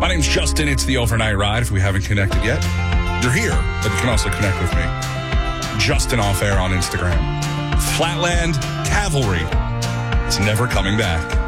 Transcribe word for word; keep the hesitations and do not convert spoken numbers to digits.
name's Justin. It's the Overnight Ride. If we haven't connected yet, you're here, but you can also connect with me. Justin Off Air on Instagram. Flatland Cavalry. It's never coming back.